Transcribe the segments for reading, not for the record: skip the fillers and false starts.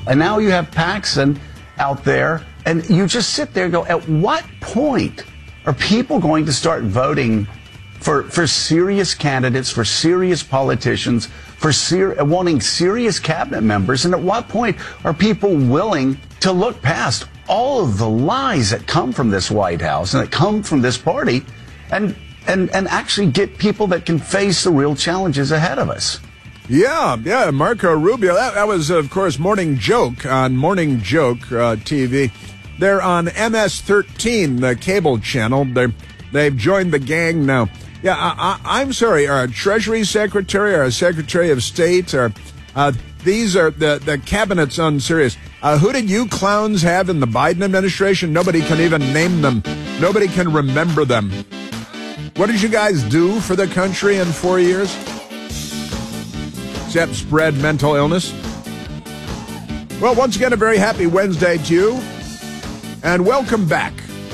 And now you have Paxson out there, and you just sit there and go, at what point are people going to start voting for serious candidates, for serious politicians, for wanting serious cabinet members? And at what point are people willing to look past all of the lies that come from this White House and that come from this party and actually get people that can face the real challenges ahead of us? Yeah, Marco Rubio. That was, of course, Morning Joke on Morning Joke TV. They're on MS-13, the cable channel. They've joined the gang now. Yeah, I'm sorry, our Treasury Secretary, our Secretary of State, these are the cabinet's unserious. Who did you clowns have in the Biden administration? Nobody can even name them. Nobody can remember them. What did you guys do for the country in 4 years? Except spread mental illness. Well, once again, a very happy Wednesday to you, and welcome back.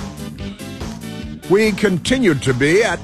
We continue to be at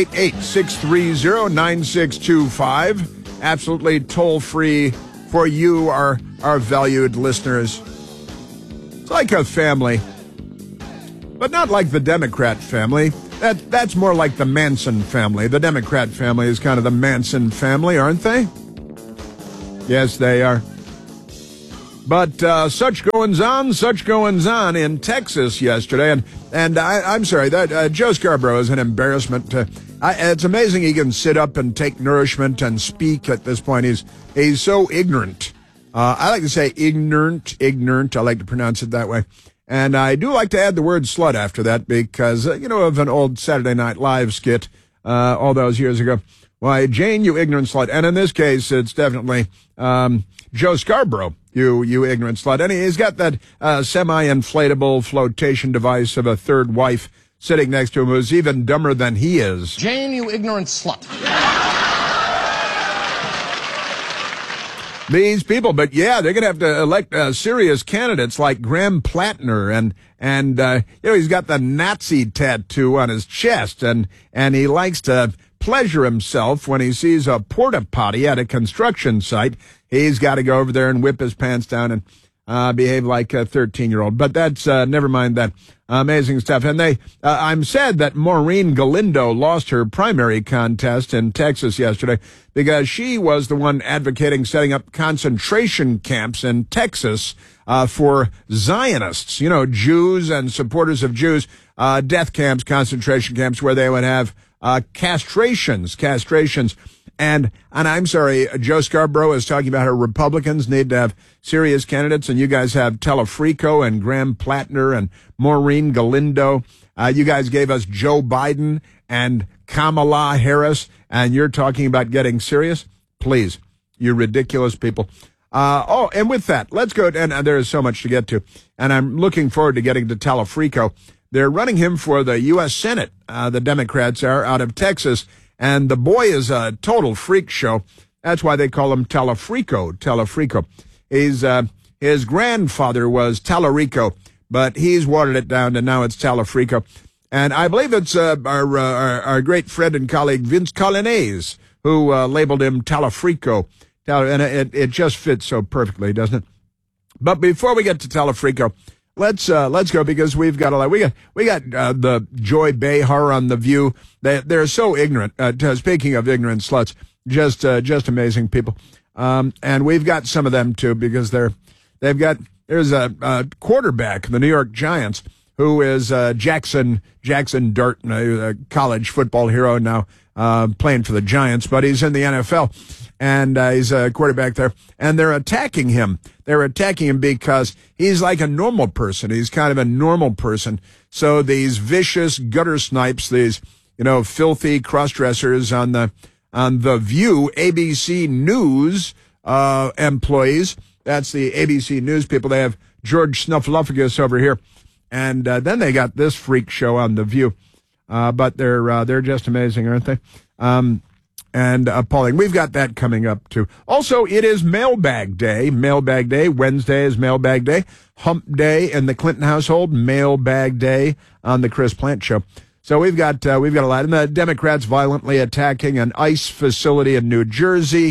888-630-9625. Absolutely toll-free for you, our valued listeners. It's like a family, but not like the Democrat family. That's more like the Manson family. The Democrat family is kind of the Manson family, aren't they? Yes, they are. But such goings on in Texas yesterday. And I'm sorry, that Joe Scarborough is an embarrassment. It's amazing he can sit up and take nourishment and speak at this point. He's so ignorant. I like to say ignorant. I like to pronounce it that way. And I do like to add the word slut after that because, of an old Saturday Night Live skit all those years ago. Why, Jane, you ignorant slut. And in this case, it's definitely Joe Scarborough, you ignorant slut. And he's got that semi-inflatable flotation device of a third wife sitting next to him who's even dumber than he is. Jane, you ignorant slut. These people, but yeah, they're going to have to elect serious candidates like Graham Plattner, and he's got the Nazi tattoo on his chest, and he likes to pleasure himself when he sees a porta potty at a construction site. He's got to go over there and whip his pants down and behave like a 13-year-old. But that's never mind that. Amazing stuff. And I'm sad that Maureen Galindo lost her primary contest in Texas yesterday because she was the one advocating setting up concentration camps in Texas for Zionists, Jews and supporters of Jews, death camps, concentration camps where they would have castrations. And I'm sorry, Joe Scarborough is talking about how Republicans need to have serious candidates, and you guys have Telefrico and Graham Plattner and Maureen Galindo. You guys gave us Joe Biden and Kamala Harris, and you're talking about getting serious? Please, you ridiculous people. And with that, let's go, and there is so much to get to, and I'm looking forward to getting to Telefrico. They're running him for the U.S. Senate, the Democrats are, out of Texas. And the boy is a total freak show. That's why they call him Telefrico. His grandfather was Tallarico, but he's watered it down, and now it's Telefrico. And I believe it's our great friend and colleague Vince Coglianese who labeled him Telefrico. And it just fits so perfectly, doesn't it? But before we get to Telefrico, let's go because we've got a lot. We got the Joy Behar on The View. They're so ignorant. Speaking of ignorant sluts, just amazing people. And we've got some of them too because there's a quarterback, the New York Giants, who is Jackson Dart, a college football hero now, playing for the Giants, but he's in the NFL. And he's a quarterback there, and they're attacking him. They're attacking him because he's like a normal person. He's kind of a normal person. So these vicious gutter snipes, these filthy cross-dressers on the View ABC News employees. That's the ABC News people. They have George Snuffleupagus over here, and then they got this freak show on The View. But they're just amazing, aren't they? And appalling. We've got that coming up, too. Also, it is Mailbag Day. Mailbag Day. Wednesday is Mailbag Day. Hump Day in the Clinton household. Mailbag Day on the Chris Plant Show. So we've got a lot. And the Democrats violently attacking an ICE facility in New Jersey.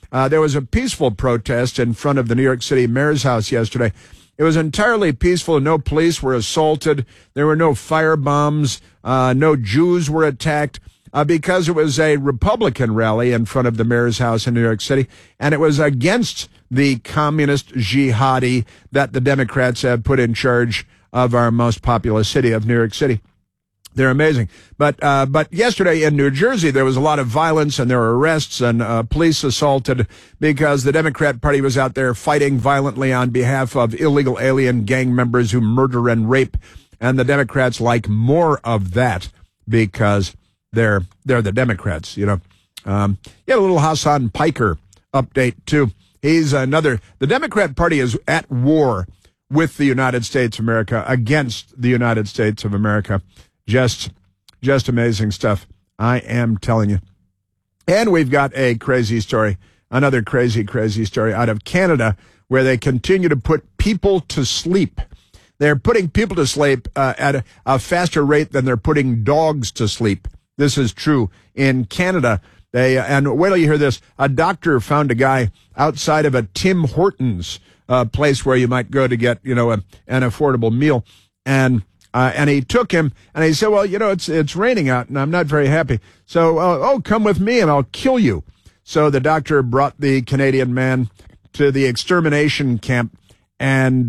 There was a peaceful protest in front of the New York City mayor's house yesterday. It was entirely peaceful. No police were assaulted. There were no firebombs. No Jews were attacked because it was a Republican rally in front of the mayor's house in New York City, and it was against the communist jihadi that the Democrats have put in charge of our most populous city of New York City. They're amazing. But yesterday in New Jersey, there was a lot of violence and there were arrests and police assaulted because the Democrat Party was out there fighting violently on behalf of illegal alien gang members who murder and rape. And the Democrats like more of that because they're the Democrats, you know. You had a little Hassan Piker update too. The Democrat Party is at war with the United States of America, against the United States of America. Just amazing stuff. I am telling you. And we've got a crazy story, another crazy story out of Canada, where they continue to put people to sleep. They're putting people to sleep at a faster rate than they're putting dogs to sleep. This is true in Canada. And wait till you hear this. A doctor found a guy outside of a Tim Hortons place where you might go to get, an affordable meal. And he took him and he said, well, it's raining out and I'm not very happy. So, come with me and I'll kill you. So the doctor brought the Canadian man to the extermination camp and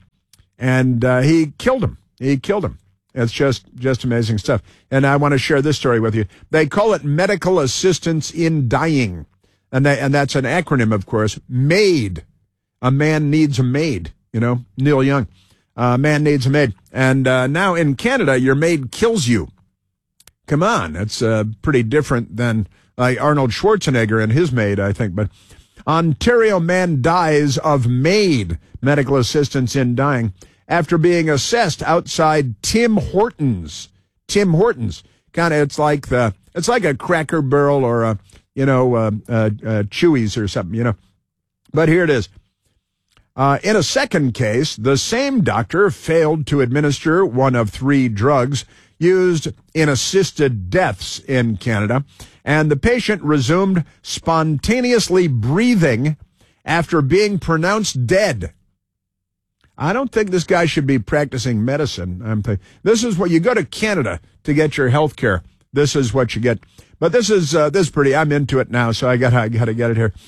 he killed him. It's just amazing stuff. And I want to share this story with you. They call it medical assistance in dying. And that's an acronym, of course. MAID. A man needs a maid, Neil Young. Man needs a maid. And now in Canada, your maid kills you. Come on. That's pretty different than Arnold Schwarzenegger and his maid, I think. But Ontario man dies of MAID, medical assistance in dying, after being assessed outside Tim Hortons. Tim Hortons. It's like a Cracker Barrel or a Chewy's or something, But here it is. In a second case, the same doctor failed to administer one of 3 drugs used in assisted deaths in Canada, and the patient resumed spontaneously breathing after being pronounced dead. I don't think this guy should be practicing medicine. This is what you go to Canada to get your health care. This is what you get. But this is pretty. I'm into it now, so I gotta get it here.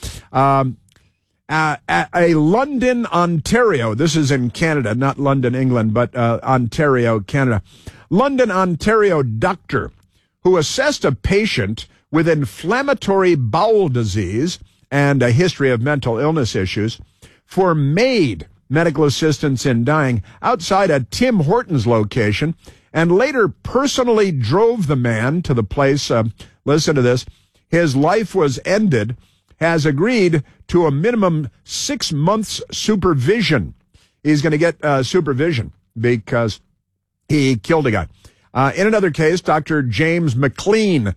At a London, Ontario. This is in Canada, not London, England, but Ontario, Canada. London, Ontario doctor who assessed a patient with inflammatory bowel disease and a history of mental illness issues for MAID, medical assistance in dying, outside a Tim Hortons location, and later personally drove the man to the place. Listen to this. His life was ended, has agreed to a minimum 6 months supervision. He's going to get supervision because he killed a guy. In another case, Dr. James McLean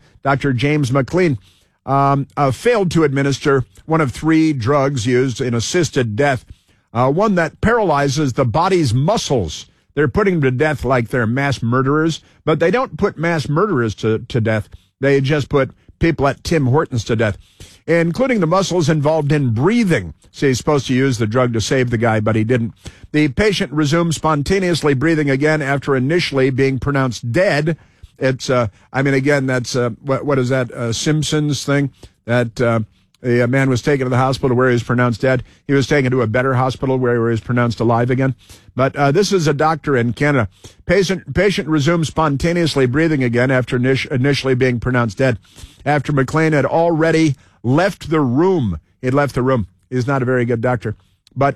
failed to administer one of 3 drugs used in assisted death, one that paralyzes the body's muscles. They're putting them to death like they're mass murderers, but they don't put mass murderers to death. They just put people at Tim Hortons to death, including the muscles involved in breathing. So he's supposed to use the drug to save the guy, but he didn't. The patient resumed spontaneously breathing again after initially being pronounced dead. It's, again, that's, what is that, Simpsons thing? That the man was taken to the hospital where he was pronounced dead. He was taken to a better hospital where he was pronounced alive again. But this is a doctor in Canada. Patient resumed spontaneously breathing again after initially being pronounced dead, after McLean had already left the room. He'd left the room. He's not a very good doctor. But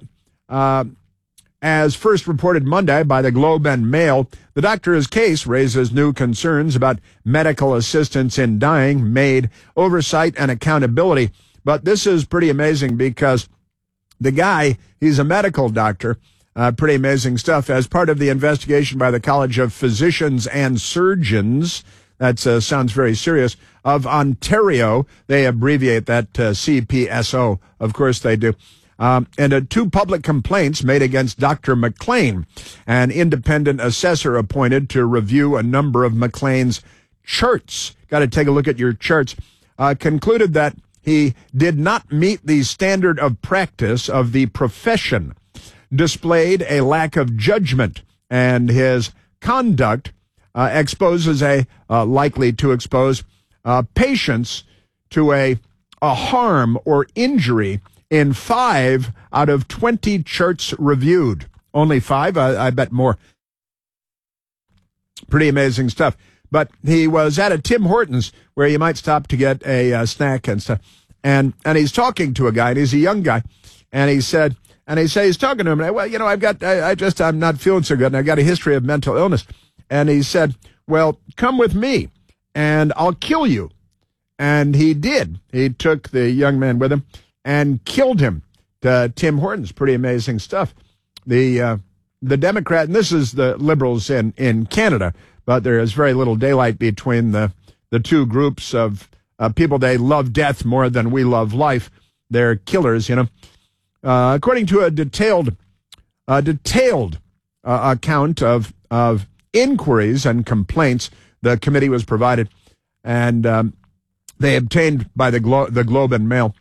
as first reported Monday by the Globe and Mail, the doctor's case raises new concerns about medical assistance in dying, MAID, oversight, and accountability. But this is pretty amazing because the guy, he's a medical doctor, pretty amazing stuff. As part of the investigation by the College of Physicians and Surgeons, that sounds very serious, of Ontario, they abbreviate that CPSO. Of course they do. And 2 public complaints made against Dr. McLean, an independent assessor appointed to review a number of McLean's charts. Got to take a look at your charts. Concluded that he did not meet the standard of practice of the profession, displayed a lack of judgment, and his conduct likely to expose patients to a harm or injury in 5 out of 20 charts reviewed. Only 5? I bet more. Pretty amazing stuff. But he was at a Tim Hortons where you might stop to get a snack and stuff. And he's talking to a guy, and he's a young guy. And he's talking to him, and I'm not feeling so good, and I've got a history of mental illness. And he said, well, come with me, and I'll kill you. And he did. He took the young man with him and killed him to Tim Hortons. Pretty amazing stuff. The Democrat, and this is the liberals in Canada, but there is very little daylight between the two groups of people. They love death more than we love life. They're killers, you know. According to a detailed account of inquiries and complaints the committee was provided, and they obtained by the Globe and Mail.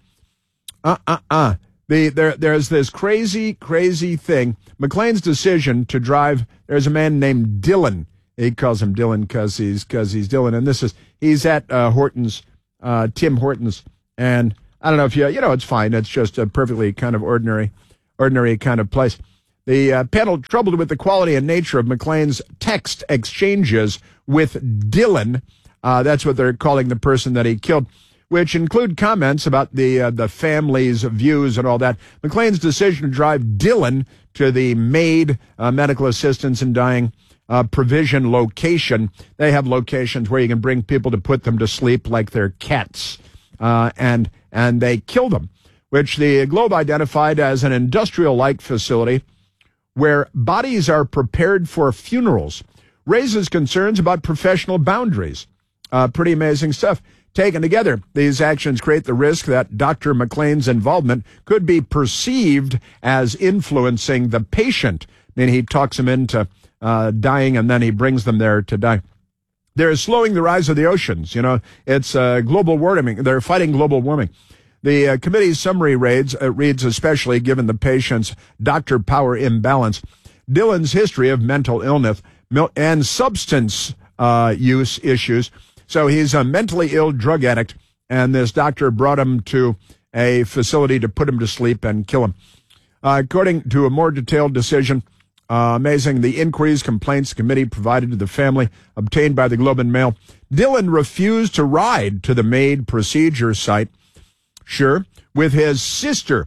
There's this crazy thing. McLean's decision to drive. There's a man named Dylan. He calls him Dylan because he's Dylan, and he's at Hortons, Tim Hortons, and I don't know if it's fine. It's just a perfectly kind of ordinary kind of place. The panel troubled with the quality and nature of McLean's text exchanges with Dylan. That's what they're calling the person that he killed, which include comments about the family's views and all that. McLean's decision to drive Dylan to the MAID, Medical Assistance in Dying provision location. They have locations where you can bring people to put them to sleep like they're cats, and they kill them, which the Globe identified as an industrial-like facility where bodies are prepared for funerals, raises concerns about professional boundaries. Pretty amazing stuff. Taken together, these actions create the risk that Dr. McLean's involvement could be perceived as influencing the patient. Then he talks them into dying, and then he brings them there to die. They're slowing the rise of the oceans. You know, it's global warming. They're fighting global warming. The committee's summary reads, especially given the patient's doctor power imbalance, Dylan's history of mental illness and substance use issues. So he's a mentally ill drug addict, and this doctor brought him to a facility to put him to sleep and kill him. According to a more detailed decision, amazing, the inquiries, complaints committee provided to the family, obtained by the Globe and Mail, Dylan refused to ride to the MAID procedure site, sure, with his sister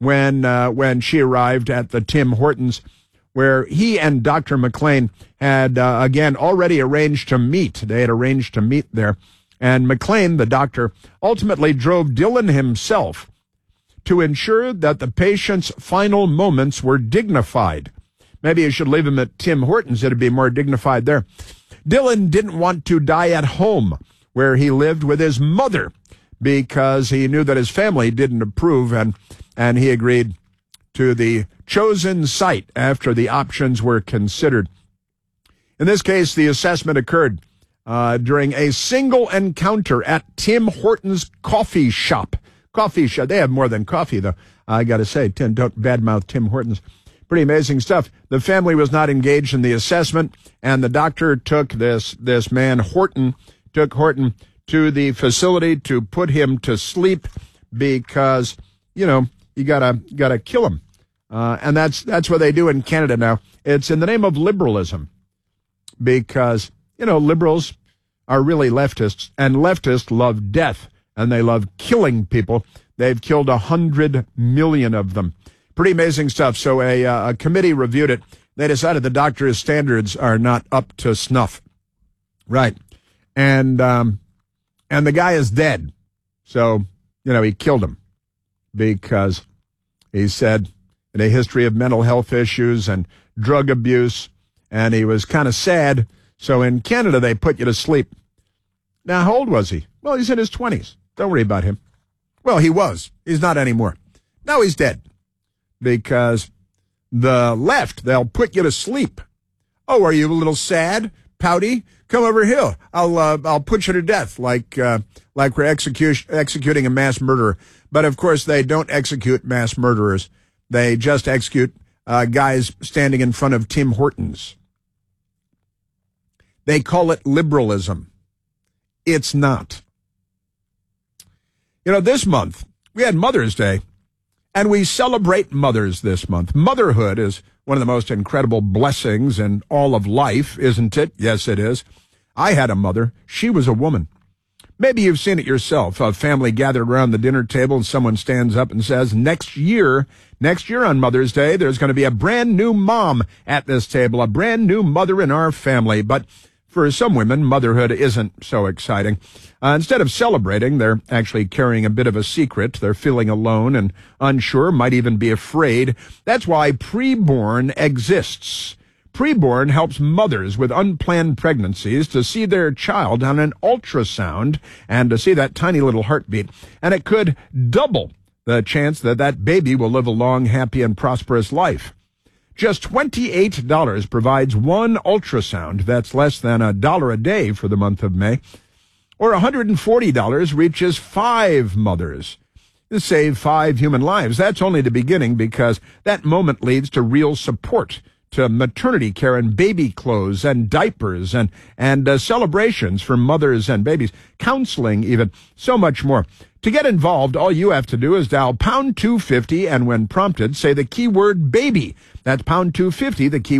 when she arrived at the Tim Hortons, where he and Dr. McLean had, again, already arranged to meet. They had arranged to meet there. And McLean, the doctor, ultimately drove Dylan himself to ensure that the patient's final moments were dignified. Maybe you should leave him at Tim Hortons. It'd be more dignified there. Dylan didn't want to die at home, where he lived with his mother, because he knew that his family didn't approve, and he agreed to the chosen site after the options were considered. In this case, the assessment occurred during a single encounter at Tim Hortons coffee shop. They have more than coffee, though. I got to say, don't badmouth Tim Hortons. Pretty amazing stuff. The family was not engaged in the assessment, and the doctor took this man, Horton to the facility to put him to sleep because, you gotta kill him. And that's what they do in Canada now. It's in the name of liberalism, because, liberals are really leftists, and leftists love death, and they love killing people. They've killed 100 million of them. Pretty amazing stuff. So a committee reviewed it. They decided the doctor's standards are not up to snuff. Right. And the guy is dead. So, he killed him because he said in a history of mental health issues and drug abuse, and he was kind of sad. So in Canada, they put you to sleep. Now, how old was he? Well, he's in his 20s. Don't worry about him. Well, he was. He's not anymore. Now he's dead because the left, they'll put you to sleep. Oh, are you a little sad, pouty, come over here. I'll put you to death like we're executing a mass murderer. But of course, they don't execute mass murderers. They just execute guys standing in front of Tim Hortons. They call it liberalism. It's not. You know, this month, we had Mother's Day, and we celebrate mothers this month. Motherhood is one of the most incredible blessings in all of life, isn't it? Yes, it is. I had a mother. She was a woman. Maybe you've seen it yourself, a family gathered around the dinner table and someone stands up and says, next year on Mother's Day, there's going to be a brand new mom at this table, a brand new mother in our family. But for some women, motherhood isn't so exciting. Instead of celebrating, they're actually carrying a bit of a secret. They're feeling alone and unsure, might even be afraid. That's why Preborn exists. Preborn helps mothers with unplanned pregnancies to see their child on an ultrasound and to see that tiny little heartbeat. And it could double the chance that that baby will live a long, happy, and prosperous life. Just $28 provides one ultrasound. That's less than $1 a day for the month of May. Or $140 reaches 5 mothers. To save 5 human lives. That's only the beginning, because that moment leads to real support, to maternity care and baby clothes and diapers and celebrations for mothers and babies, counseling even, so much more. To get involved, all you have to do is dial #250 and when prompted, say the keyword baby. That's #250, the keyword